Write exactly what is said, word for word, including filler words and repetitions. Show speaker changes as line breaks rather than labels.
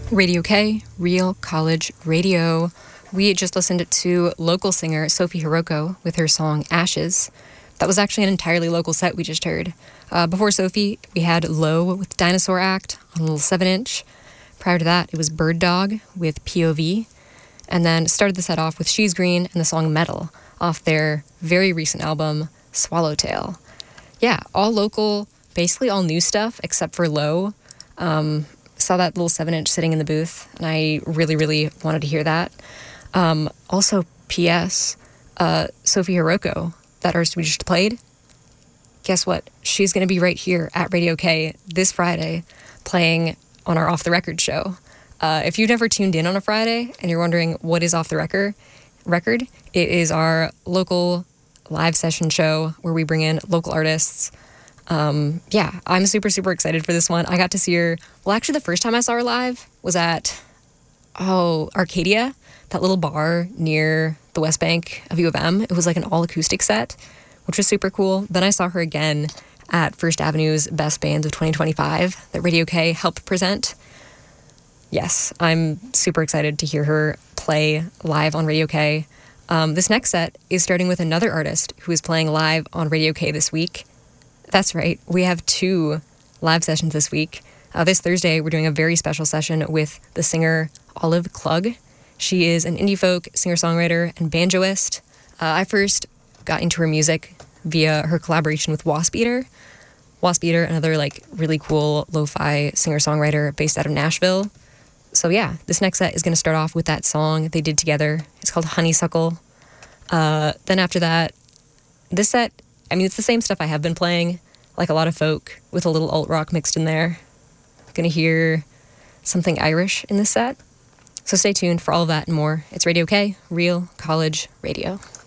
Radio K, Real College Radio. We just listened to local singer Sophie Hiroko with her song Ashes. That was actually an entirely local set we just heard. Uh, before Sophie, we had Low with Dinosaur Act on a little seven inch. Prior to that, it was Bird Dog with P O V. And then started the set off with She's Green and the song Metal off their very recent album, Swallowtail. Yeah, all local, basically all new stuff except for Low. Um, saw that little seven inch sitting in the booth, and I really, really wanted to hear that. Um, also, P S, uh, Sophie Hiroko, that artist we just played, guess what? She's going to be right here at Radio K this Friday playing on our Off the Record show. Uh, if you've never tuned in on a Friday and you're wondering what is Off the Record, record, it is our local live session show where we bring in local artists. Um, yeah, I'm super, super excited for this one. I got to see her, well, actually the first time I saw her live was at, oh, Arcadia, that little bar near the West Bank of U of M. It was like an all-acoustic set, which was super cool. Then I saw her again at First Avenue's Best Bands of twenty twenty-five that Radio K helped present. Yes, I'm super excited to hear her play live on Radio K. Um, this next set is starting with another artist who is playing live on Radio K this week. That's right, we have two live sessions this week. Uh, this Thursday, we're doing a very special session with the singer Olive Klug. She is an indie folk singer-songwriter and banjoist. Uh, I first got into her music via her collaboration with Wasp Eater. Wasp Eater, another like really cool lo-fi singer-songwriter based out of Nashville. So yeah, this next set is going to start off with that song they did together. It's called Honeysuckle. Uh, then after that, this set, I mean, it's the same stuff I have been playing, like a lot of folk with a little alt rock mixed in there. Gonna hear something Irish in this set. So stay tuned for all of that and more. It's Radio K, Real College Radio.